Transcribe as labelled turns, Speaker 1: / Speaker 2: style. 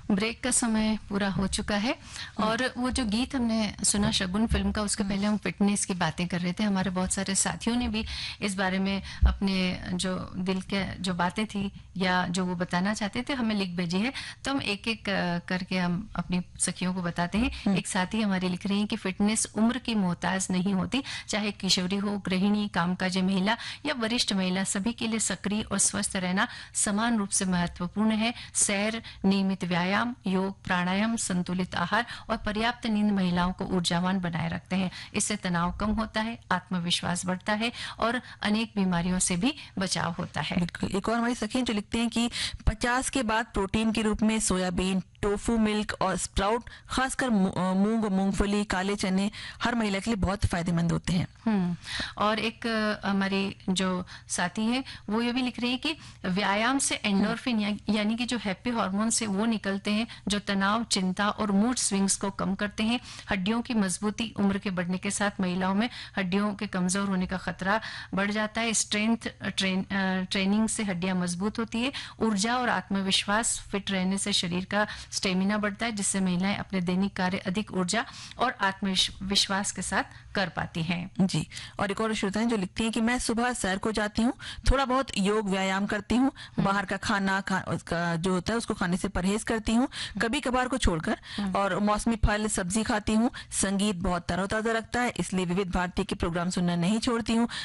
Speaker 1: Break का समय पूरा हो चुका है और वो जो गीत हमने सुना शगुन फिल्म का, उसके पहले हम फिटनेस की बातें कर रहे थे। हमारे बहुत सारे साथियों ने भी इस बारे में अपने जो दिल के जो बातें थी या जो वो बताना चाहते थे हमें लिख भेजी है, तो हम एक एक करके हम अपनी सखियों को बताते हैं। एक साथी हमारी लिख रही है कि फिटनेस उम्र की मोहताज नहीं होती, चाहे किशोरी हो, गृहिणी, कामकाजी महिला या वरिष्ठ महिला, सभी के लिए सक्रिय और स्वस्थ रहना समान रूप से महत्वपूर्ण है। सैर, नियमित व्यायाम, योग, प्राणायाम, संतुलित आहार और पर्याप्त नींद महिलाओं को ऊर्जावान बनाए रखते हैं। इससे तनाव कम होता है, आत्मविश्वास बढ़ता है और अनेक बीमारियों से भी बचाव होता है।
Speaker 2: बिल्कुल। एक और हमारी सखी जो लिखते हैं कि 50 के बाद प्रोटीन के रूप में सोयाबीन, टोफू मिल्क और स्प्राउट, खासकर मूंग, मूंगफली, काले चने हर महिला के लिए बहुत फायदेमंद होते हैं।
Speaker 1: और एक हमारी जो साथी है वो ये भी लिख रही है कि व्यायाम से एंडोर्फिन यानी कि जो हैप्पी हार्मोन से वो निकलते हैं जो तनाव, चिंता और मूड स्विंग्स को कम करते हैं। हड्डियों की मजबूती, उम्र के बढ़ने के साथ महिलाओं में हड्डियों के कमजोर होने का खतरा बढ़ जाता है। स्ट्रेंथ ट्रेनिंग से हड्डियां मजबूत होती है। ऊर्जा और आत्मविश्वास, फिट रहने से शरीर का स्टेमिना बढ़ता है, जिससे महिलाएं अपने दैनिक कार्य अधिक ऊर्जा और आत्मविश्वास के साथ कर पाती हैं।
Speaker 2: जी। और एक और श्रोता है जो लिखती हैं कि मैं सुबह सैर को जाती हूँ, थोड़ा बहुत योग व्यायाम करती हूँ, बाहर का खाना उसका जो होता है उसको खाने से परहेज करती हूँ, कभी कभार को छोड़कर, और मौसमी फल सब्जी खाती हूँ। संगीत बहुत तरोताजा रखता है, इसलिए विविध भारती के प्रोग्राम सुनना नहीं छोड़ती हूँ।